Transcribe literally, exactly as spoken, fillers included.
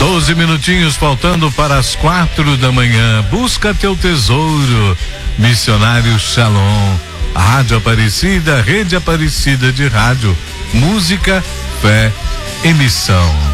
Doze minutinhos faltando para as quatro da manhã. Busca teu tesouro. Missionário Shalom. Rádio Aparecida, Rede Aparecida de Rádio. Música, fé, emissão.